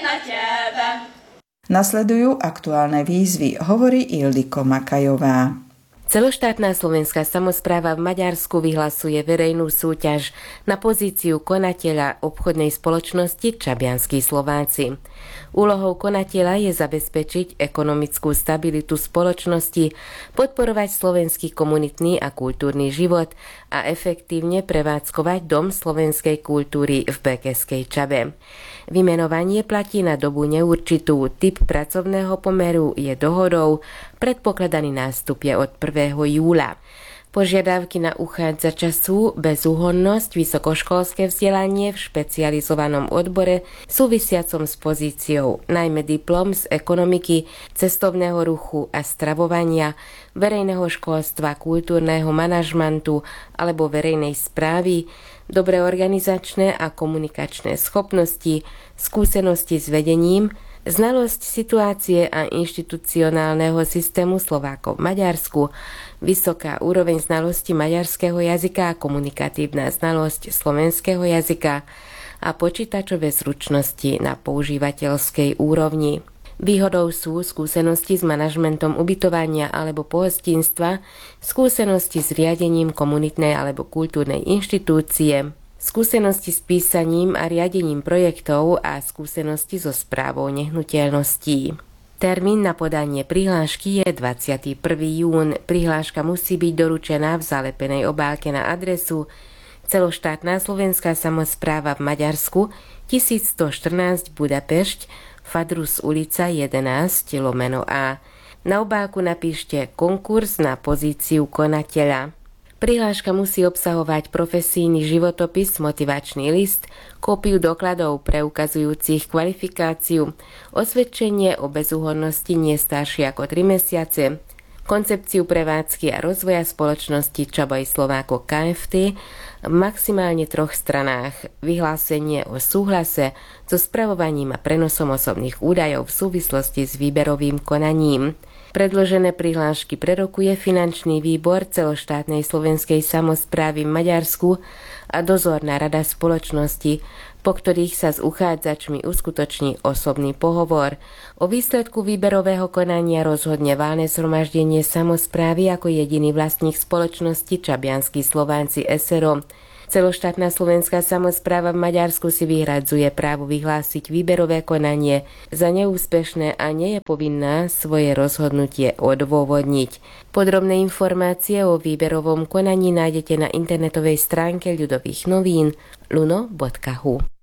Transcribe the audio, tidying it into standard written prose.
na tebe. Nasledujú aktuálne výzvy, hovorí Ildiko Makajová. Celoštátna slovenská samospráva v Maďarsku vyhlasuje verejnú súťaž na pozíciu konateľa obchodnej spoločnosti Čabianski Slováci. Úlohou konateľa je zabezpečiť ekonomickú stabilitu spoločnosti, podporovať slovenský komunitný a kultúrny život a efektívne prevádzkovať Dom slovenskej kultúry v Bekeskej Čabe. Vymenovanie platí na dobu neurčitú, typ pracovného pomeru je dohodou, predpokladaný nástup je od 1. júla. Požiadavky na uchádzača sú bezúhonnosť, vysokoškolské vzdelanie v špecializovanom odbore súvisiacom s pozíciou, najmä diplom z ekonomiky, cestovného ruchu a stravovania, verejného školstva, kultúrneho manažmentu alebo verejnej správy, dobré organizačné a komunikačné schopnosti, skúsenosti s vedením, znalosť situácie a inštitucionálneho systému Slovákov v Maďarsku, vysoká úroveň znalosti maďarského jazyka a komunikatívna znalosť slovenského jazyka a počítačové zručnosti na používateľskej úrovni. Výhodou sú skúsenosti s manažmentom ubytovania alebo pohostinstva, skúsenosti s riadením komunitnej alebo kultúrnej inštitúcie, skúsenosti s písaním a riadením projektov a skúsenosti so správou nehnuteľností. Termín na podanie prihlášky je 21. jún. Prihláška musí byť doručená v zalepenej obálke na adresu Celoštátna slovenská samospráva v Maďarsku 1114 Budapešť, Fadrus ulica 11/A. Na obálku napíšte konkurs na pozíciu konateľa. Prihláška musí obsahovať profesijný životopis, motivačný list, kópiu dokladov preukazujúcich kvalifikáciu, osvedčenie o bezúhonnosti nie staršie ako 3 mesiace, koncepciu prevádzky a rozvoja spoločnosti Čabaj Slováko KFT v maximálne 3 stranách, vyhlásenie o súhlase so spravovaním a prenosom osobných údajov v súvislosti s výberovým konaním. Predložené prihlášky prerokuje finančný výbor celoštátnej slovenskej samosprávy v Maďarsku a dozorná rada spoločnosti, po ktorých sa s uchádzačmi uskutoční osobný pohovor. O výsledku výberového konania rozhodne valné zhromaždenie samosprávy ako jediný vlastník spoločnosti Čabianski Slováci s.r.o. Celoštátna slovenská samospráva v Maďarsku si vyhradzuje právo vyhlásiť výberové konanie za neúspešné a nie je povinná svoje rozhodnutie odôvodniť. Podrobné informácie o výberovom konaní nájdete na internetovej stránke Ľudových novín luno.hu.